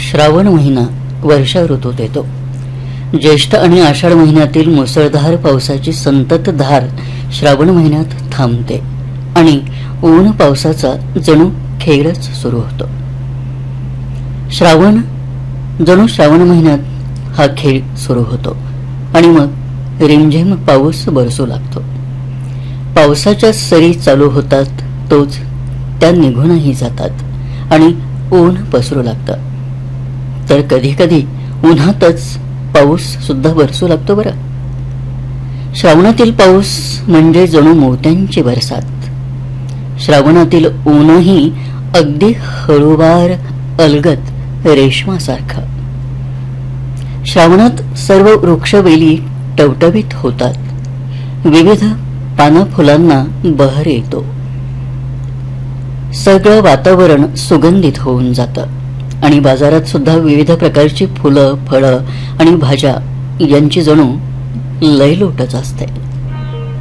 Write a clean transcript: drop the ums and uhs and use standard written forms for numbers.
श्रावण महिना वर्षा ऋतूत येतो. ज्येष्ठ आणि आषाढ महिन्यातील मुसळधार पावसाची संततधार श्रावण महिन्यात थांबते आणि ऊन पावसाचा जणू खेळच सुरू होतो. जणू श्रावण महिन्यात हा खेळ सुरू होतो आणि मग रिमझिम पाऊस बरसू लागतो. पावसाच्या सरी चालू होतात तोच त्या निघूनही जातात आणि ऊन पसरू लागतं. तर कधी कधी उन्हातच पाऊस सुद्धा बरसू लागतो. बरं, श्रावणातील पाऊस म्हणजे जणू मोत्यांची बरसात. श्रावणातील ऊनही अगदी हळूवार अलगद रेशमासारखं. श्रावणात सर्व वृक्षवेली टवटवीत होतात. विविध पाना फुलांना बहर येतो. सगळं वातावरण सुगंधित होऊन जातं आणि बाजारात सुद्धा विविध प्रकारची फुलं, फळं आणि भाज्या यांची जणू लयलोटच असते.